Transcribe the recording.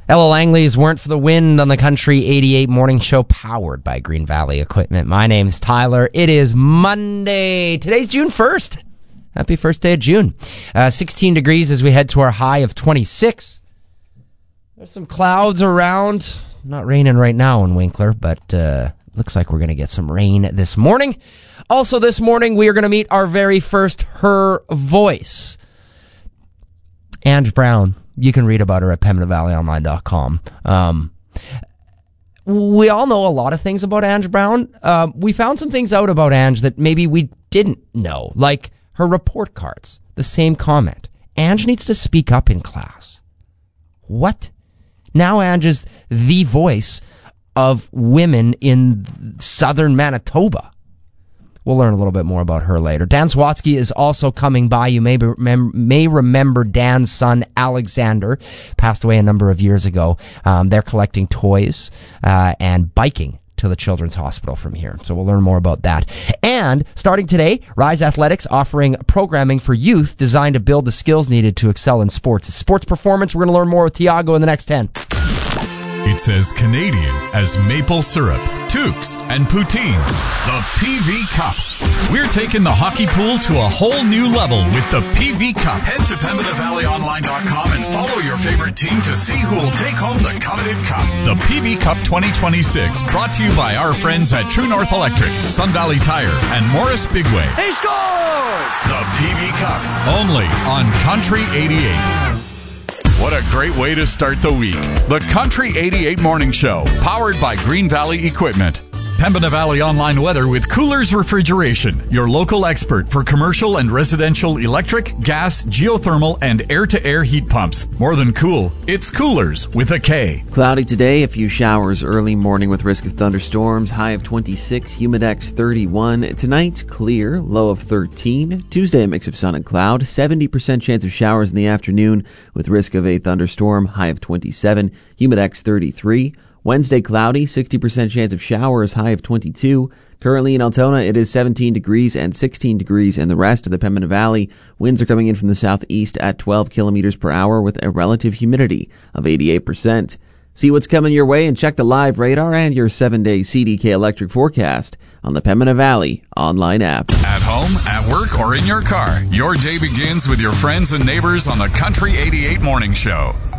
Ella Langley's Weren't for the Wind on the Country 88 Morning Show, powered by Green Valley Equipment. My name's Tyler. It is Monday. Today's June 1st. Happy first day of June. 16 degrees as we head to our high of 26. There's some clouds around. Not raining right now in Winkler, but looks like we're going to get some rain this morning. Also this morning, we are going to meet our very first Her Voice. Ange Brown. You can read about her at PembinaValleyOnline.com. We all know a lot of things about Ange Brown. We found some things out about Ange that maybe we didn't know, like her report cards. The same comment. Ange needs to speak up in class. What? Now Ange is the voice of women in southern Manitoba. We'll learn a little bit more about her later. Dan Swatsky is also coming by. You may remember Dan's son, Alexander, passed away a number of years ago. They're collecting toys and biking to the Children's Hospital from here. So we'll learn more about that. And starting today, Rise Athletics offering programming for youth designed to build the skills needed to excel in sports. It's sports performance. We're going to learn more with Tiago in the next 10. It's as Canadian as maple syrup, toques, and poutine. The PV Cup. We're taking the hockey pool to a whole new level with the PV Cup. Head to PembinaValleyOnline.com and follow your favorite team to see who will take home the coveted cup. The PV Cup 2026, brought to you by our friends at True North Electric, Sun Valley Tire, and Morris Bigway. He scores! The PV Cup, only on Country 88. What a great way to start the week. The Country 88 Morning Show, powered by Green Valley Equipment. Pembina Valley Online Weather with Coolers Refrigeration, your local expert for commercial and residential electric, gas, geothermal, and air-to-air heat pumps. More than cool, it's Coolers with a K. Cloudy today, a few showers early morning with risk of thunderstorms, high of 26, humidex 31. Tonight, clear, low of 13. Tuesday, a mix of sun and cloud, 70% chance of showers in the afternoon with risk of a thunderstorm, high of 27, humidex 33. Wednesday, cloudy, 60% chance of showers, high of 22. Currently in Altona, it is 17 degrees and 16 degrees in the rest of the Pembina Valley. Winds are coming in from the southeast at 12 kilometers per hour with a relative humidity of 88%. See what's coming your way and check the live radar and your 7-day CDK electric forecast on the Pembina Valley online app. At home, at work, or in your car, your day begins with your friends and neighbors on the Country 88 Morning Show.